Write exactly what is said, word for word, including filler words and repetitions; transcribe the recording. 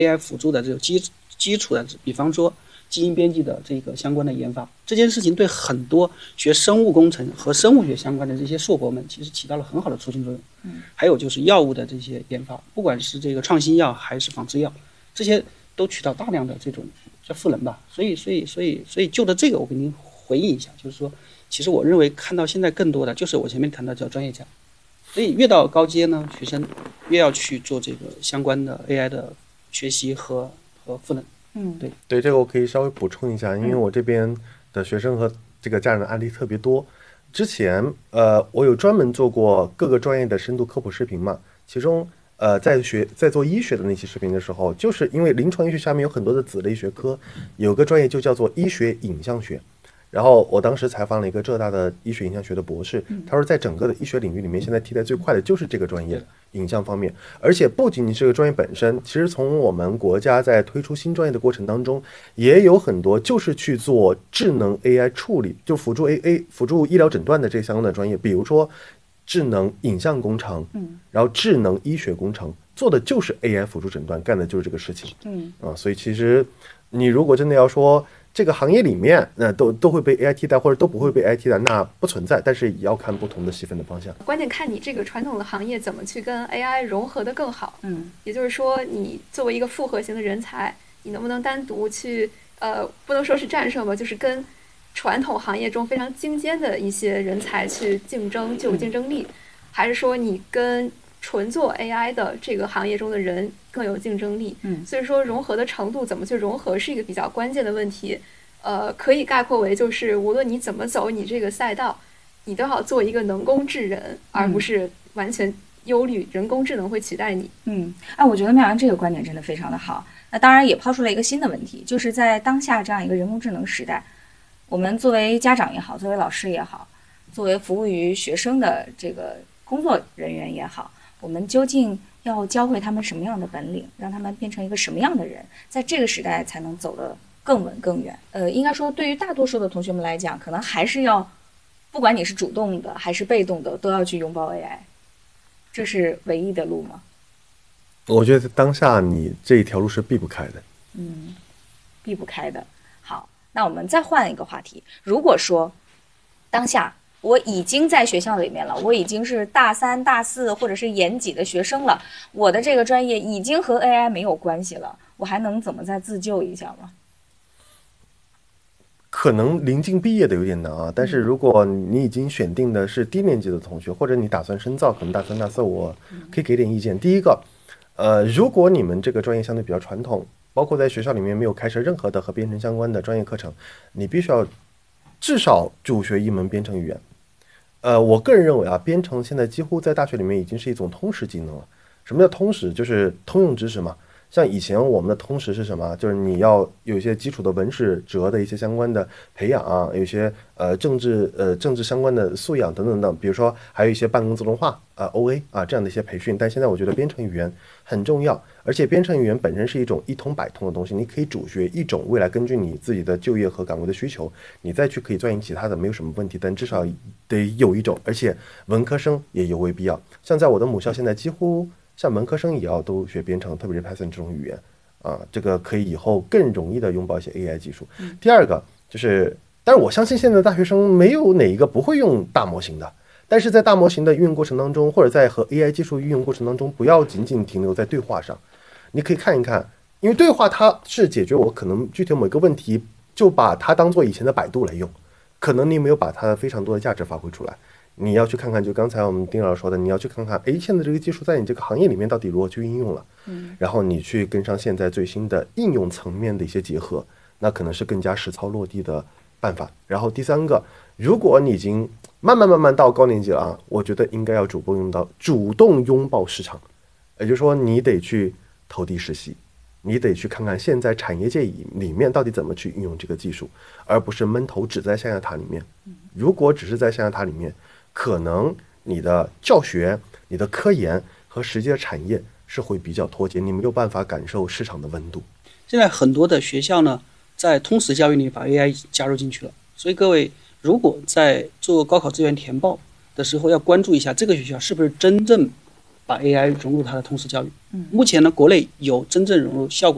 A I 辅助的这个基基础的，比方说基因编辑的这个相关的研发，这件事情对很多学生物工程和生物学相关的这些硕博们其实起到了很好的促进作用。 嗯， 还有就是药物的这些研发，不管是这个创新药还是仿制药，这些都取到大量的这种叫赋能吧。所以，所以，所以，所以就着这个，我给您回应一下，就是说，其实我认为看到现在更多的就是我前面谈到叫专业家，所以越到高阶呢，学生越要去做这个相关的 A I 的学习和和赋能。 嗯， 对对，这个我可以稍微补充一下，因为我这边的学生和这个家长的案例特别多。之前呃，我有专门做过各个专业的深度科普视频嘛，其中呃，在学在做医学的那期视频的时候，就是因为临床医学下面有很多的子类学科，有个专业就叫做医学影像学。然后我当时采访了一个浙大的医学影像学的博士，他说在整个的医学领域里面，现在替代最快的就是这个专业，影像方面。而且不仅仅是这个专业本身，其实从我们国家在推出新专业的过程当中，也有很多就是去做智能 A I 处理，就辅助 A A 辅助医疗诊断的这相关的专业，比如说智能影像工程， 嗯， 然后智能医学工程，做的就是 A I 辅助诊断，干的就是这个事情。 嗯啊，所以其实你如果真的要说这个行业里面，那都都会被 A I 替代，或者都不会被 A I 替代，那不存在，但是也要看不同的细分的方向。 关键看你这个传统的行业怎么去跟 A I 融合的更好。 嗯， 也就是说，你作为一个复合型的人才，你能不能单独去，呃，不能说是战胜吧，就是跟传统行业中非常精尖的一些人才去竞争，具有竞争力，还是说你跟纯做 A I 的这个行业中的人更有竞争力？ 嗯， 所以说融合的程度怎么去融合是一个比较关键的问题。呃，可以概括为就是无论你怎么走你这个赛道，你都要做一个能工智人，而不是完全忧虑人工智能会取代你。 嗯，哎，我觉得妙阳这个观点真的非常的好。那当然也抛出了一个新的问题，就是在当下这样一个人工智能时代，我们作为家长也好，作为老师也好，作为服务于学生的这个工作人员也好，我们究竟要教会他们什么样的本领，让他们变成一个什么样的人，在这个时代才能走得更稳更远。呃，应该说对于大多数的同学们来讲，可能还是要，不管你是主动的还是被动的，都要去拥抱 A I， 这是唯一的路吗？ 我觉得当下你这一条路是避不开的。 嗯，避不开的。好，那我们再换一个话题。如果说当下我已经在学校里面了，我已经是大三、大四或者是研几的学生了，我的这个专业已经和 A I 没有关系了，我还能怎么再自救一下吗？ 可能临近毕业的有点难啊，但是如果你已经选定的是低年级的同学，或者你打算深造，可能大三、大四，我可以给点意见。第一个，呃，如果你们这个专业相对比较传统，包括在学校里面没有开设任何的和编程相关的专业课程，你必须要至少主学一门编程语言。呃，我个人认为啊，编程现在几乎在大学里面已经是一种通识技能了。什么叫通识？就是通用知识嘛。像以前我们的通识是什么？就是你要有一些基础的文史哲的一些相关的培养啊，有一些呃政治呃政治相关的素养等等等，比如说还有一些办公自动化啊、呃、O A 啊这样的一些培训。但现在我觉得编程语言很重要，而且编程语言本身是一种一通百通的东西，你可以主学一种，未来根据你自己的就业和岗位的需求，你再去可以钻研其他的，没有什么问题。但至少得有一种，而且文科生也尤为必要。像在我的母校，现在几乎像文科生也要都学编程，特别是 Python 这种语言啊，这个可以以后更容易的拥抱一些 A I 技术。 嗯、 第二个就是，但是我相信现在的大学生没有哪一个不会用大模型的，但是在大模型的运用过程当中，或者在和 A I 技术运用过程当中，不要仅仅停留在对话上，你可以看一看，因为对话它是解决我可能具体某一个问题，就把它当做以前的百度来用，可能你没有把它非常多的价值发挥出来。你要去看看，就刚才我们丁老师说的，你要去看看，哎，现在这个技术在你这个行业里面到底如何去运用了， 嗯， 然后你去跟上现在最新的应用层面的一些结合，那可能是更加实操落地的办法。然后第三个，如果你已经慢慢慢慢到高年级了啊，我觉得应该要主动用到主动拥抱市场，也就是说你得去投递实习，你得去看看现在产业界里面到底怎么去运用这个技术，而不是闷头只在象牙塔里面。如果只是在象牙塔里面，可能你的教学、你的科研和实际的产业是会比较脱节，你没有办法感受市场的温度。 现在很多的学校呢，在通识教育里把 A I 加入进去了，所以各位如果在做高考志愿填报的时候，要关注一下这个学校是不是真正把 A I 融入它的通识教育。目前呢，国内有真正融入效果